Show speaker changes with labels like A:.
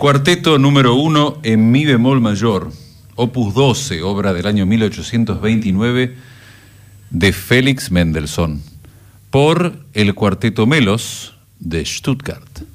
A: Cuarteto número 1 en mi bemol mayor, opus 12, obra del año 1829 de Félix Mendelssohn, por el Cuarteto Melos de Stuttgart.